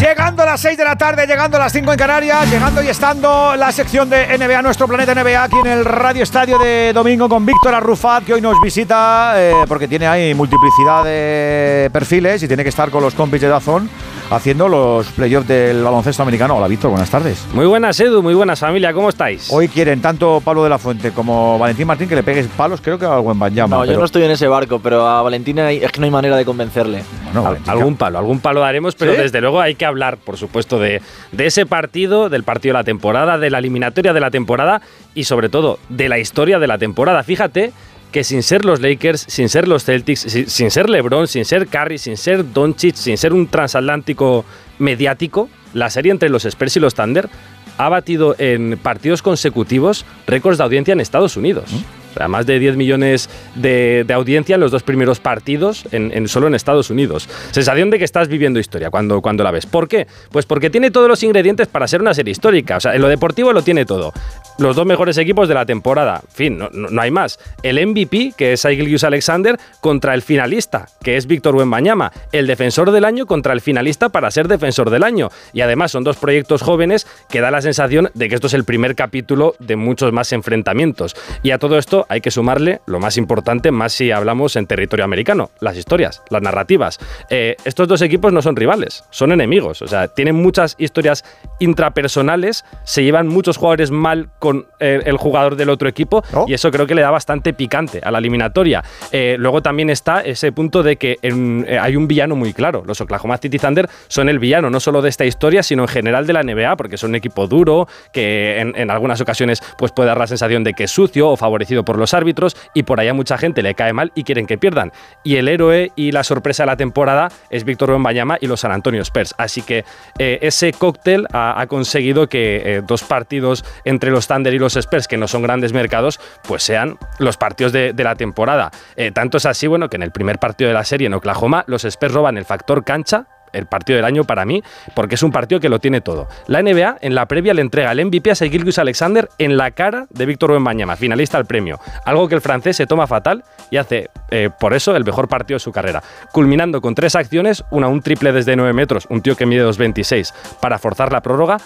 Llegando a las 6 de la tarde, llegando a las 5 en Canarias, llegando y estando la sección de NBA, nuestro planeta NBA, aquí en el Radio Estadio de Domingo con Víctor Arrufat, que hoy nos visita porque tiene ahí multiplicidad de perfiles y tiene que estar con los compis de DAZN haciendo los playoffs del baloncesto americano. Hola Víctor, buenas tardes. Muy buenas Edu, muy buenas familia, ¿cómo estáis? Hoy quieren tanto Pablo de la Fuente como Valentín Martín que le pegues palos, creo que a Wembanyama. No, yo no estoy en ese barco, pero a Valentín es que no hay manera de convencerle. Bueno, algún palo daremos, pero ¿sí? Desde luego hay que hablar, por supuesto, de ese partido, del partido de la temporada, de la eliminatoria de la temporada y sobre todo de la historia de la temporada. Fíjate que sin ser los Lakers, sin ser los Celtics, sin ser LeBron, sin ser Curry, sin ser Doncic, sin ser un transatlántico mediático, la serie entre los Spurs y los Thunder ha batido en partidos consecutivos récords de audiencia en Estados Unidos. O sea, más de 10 millones de audiencia en los dos primeros partidos solo en Estados Unidos. Sensación de que estás viviendo historia cuando la ves. ¿Por qué? Pues porque tiene todos los ingredientes para ser una serie histórica. O sea, en lo deportivo lo tiene todo. Los dos mejores equipos de la temporada. En fin, no hay más. El MVP, que es Shai Gilgeous-Alexander, contra el finalista, que es Víctor Wembanyama. El defensor del año contra el finalista para ser defensor del año. Y además son dos proyectos jóvenes que da la sensación de que esto es el primer capítulo de muchos más enfrentamientos. Y a todo esto hay que sumarle lo más importante, más si hablamos en territorio americano, las historias, las narrativas. Estos dos equipos no son rivales, son enemigos. O sea, tienen muchas historias intrapersonales, se llevan muchos jugadores mal con el jugador del otro equipo y eso creo que le da bastante picante a la eliminatoria. Luego también está ese punto de que hay un villano muy claro. Los Oklahoma City Thunder son el villano, no solo de esta historia, sino en general de la NBA, porque son un equipo duro, que en algunas ocasiones pues puede dar la sensación de que es sucio o favorecido por los árbitros, y por ahí a mucha gente le cae mal y quieren que pierdan. Y el héroe y la sorpresa de la temporada es Víctor Wembanyama y los San Antonio Spurs. Así que ese cóctel ha conseguido que dos partidos entre los Thunder y los Spurs, que no son grandes mercados, pues sean los partidos de la temporada. Tanto es así, bueno, que en el primer partido de la serie en Oklahoma, los Spurs roban el factor cancha, el partido del año para mí, porque es un partido que lo tiene todo. La NBA en la previa le entrega el MVP a Shai Gilgeous-Alexander en la cara de Víctor Wembanyama, finalista al premio, algo que el francés se toma fatal y hace por eso el mejor partido de su carrera, culminando con 3 acciones, un triple desde 9 metros, un tío que mide 2,26 para forzar la prórroga,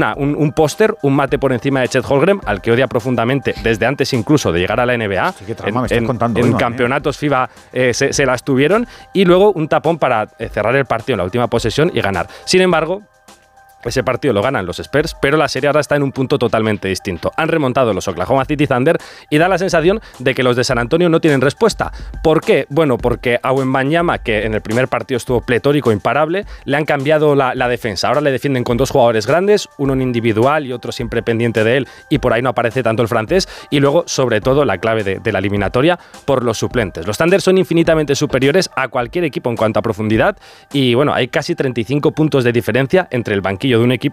un póster, un mate por encima de Chet Holmgren, al que odia profundamente desde antes incluso de llegar a la NBA. Sí, qué trama me estás contando, en campeonatos FIBA se las tuvieron, y luego un tapón para cerrar el partido en la última posesión y ganar. Sin embargo, ese partido lo ganan los Spurs, pero la serie ahora está en un punto totalmente distinto. Han remontado los Oklahoma City Thunder y da la sensación de que los de San Antonio no tienen respuesta. ¿Por qué? Bueno, porque a Wembanyama, que en el primer partido estuvo pletórico, imparable, le han cambiado la defensa. Ahora le defienden con 2 jugadores grandes, uno en individual y otro siempre pendiente de él, y por ahí no aparece tanto el francés. Y luego, sobre todo, la clave de la eliminatoria, por los suplentes. Los Thunder son infinitamente superiores a cualquier equipo en cuanto a profundidad y, bueno, hay casi 35 puntos de diferencia entre el banquillo de un equipo